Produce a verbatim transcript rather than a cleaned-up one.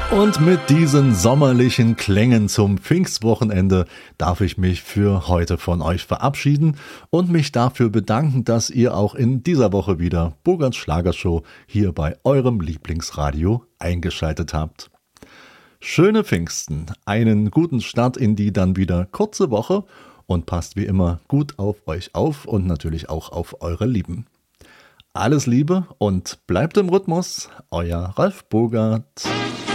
Und mit diesen sommerlichen Klängen zum Pfingstwochenende darf ich mich für heute von euch verabschieden und mich dafür bedanken, dass ihr auch in dieser Woche wieder Bogarts Schlagershow hier bei eurem Lieblingsradio eingeschaltet habt. Schöne Pfingsten, einen guten Start in die dann wieder kurze Woche und passt wie immer gut auf euch auf und natürlich auch auf eure Lieben. Alles Liebe und bleibt im Rhythmus, euer Ralf Bogart.